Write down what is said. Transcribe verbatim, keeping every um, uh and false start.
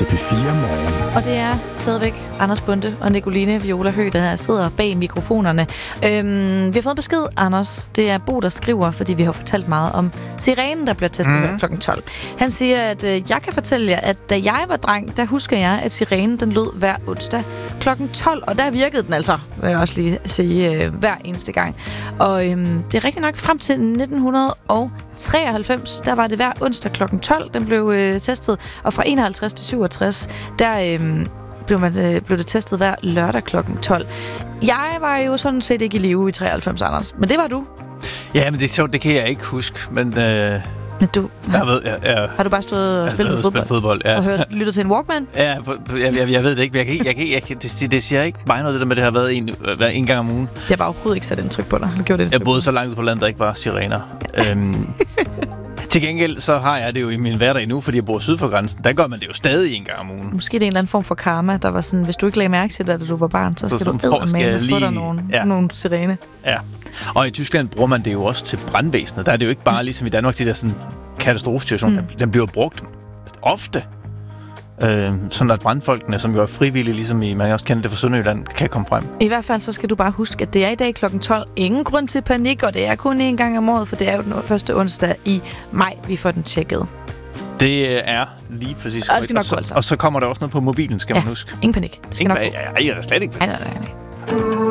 til P fire Morgen. Og det er stadigvæk Anders Bonde og Nicoline Viola Høgh, der sidder bag mikrofonerne. Øhm, vi har fået besked, Anders. Det er Bo, der skriver, fordi vi har fortalt meget om sirenen, der bliver testet mm. klokken tolv. Han siger, at øh, jeg kan fortælle jer, at da jeg var dreng, der husker jeg, at sirenen den lød hver onsdag klokken tolv. Og der virkede den altså, vil jeg også lige sige, øh, hver eneste gang. Og øhm, det er rigtig nok frem til nitten treoghalvfems, der var det hver onsdag klokken tolv, den blev øh, testet. Og fra enoghalvtreds til syvogtres, der øh, blev, man, øh, blev det testet hver lørdag klokken tolv. Jeg var jo sådan set ikke i live i treoghalvfems, Anders, men det var du. Ja, men det er sjovt, det kan jeg ikke huske, men... Øh Men du, har, jeg ved, jeg, jeg, har du bare stået og spillet fodbold? fodbold ja. Og hørt, lyttet til en Walkman? Ja, jeg, jeg, jeg ved det ikke, men jeg kan, jeg kan, jeg kan, det, det siger ikke bare noget, det der med, det har været en, en gang om ugen. Jeg har bare overhovedet ikke sat indtryk på dig. Du gjorde det jeg boede så langt ud på landet, der ikke var sirener. Ja. Øhm, til gengæld, så har jeg det jo i min hverdag nu, fordi jeg bor syd for grænsen. Der gør man det jo stadig en gang om ugen. Måske det er en eller anden form for karma, der var sådan, hvis du ikke lagde mærke til det, da du var barn, så, så skal du eddermame lige... få dig nogle, ja. nogle sirene. Ja, og i Tyskland bruger man det jo også til brandvæsenet. Der er det jo ikke bare ligesom i Danmark, de der sådan katastrofesituation. Mm. Den bliver brugt ofte. Øh, sådan at brandfolkene, som jo er frivillige, ligesom i, man også kender det fra Sønderjylland, kan komme frem. I hvert fald så skal du bare huske, at det er i dag klokken tolv. Ingen grund til panik, og det er kun én gang om året, for det er jo den første onsdag i maj, vi får den tjekket. Det er lige præcis. Og, nok og, så, og så kommer der også noget på mobilen, skal ja, man huske. Ingen panik. Det skal ingen nok panik. Ja, jeg er slet ikke. Nej, nej, nej.